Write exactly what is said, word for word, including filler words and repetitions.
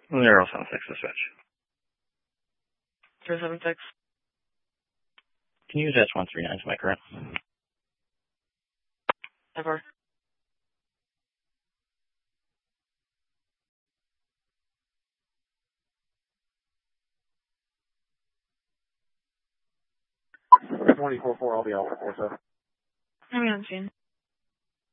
Zero seven six to switch. Zero seven six. Can you use S one three nine to my current? Ever. twenty-four four, I'll be Alpha four seven. I'm on scene.